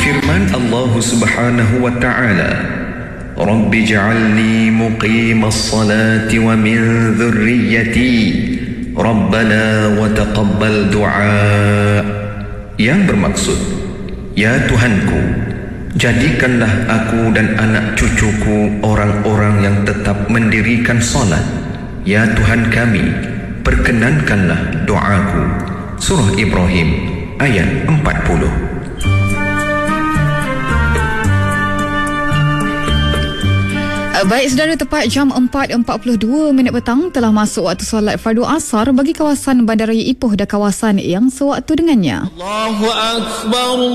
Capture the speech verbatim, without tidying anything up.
Firman Allah Subhanahu wa ta'ala, Rabbi ja'alni muqimas salati wa min dhurriyyati Rabbana wa taqabbal du'a. Yang bermaksud, ya Tuhanku, jadikanlah aku dan anak cucuku orang-orang yang tetap mendirikan solat. Ya Tuhan kami, perkenankanlah doaku. Surah Ibrahim ayat empat puluh. Baik saudara, tepat jam empat empat puluh dua minit petang telah masuk waktu solat fardu asar bagi kawasan Bandaraya Ipoh dan kawasan yang sewaktu dengannya. Allahu Akbar.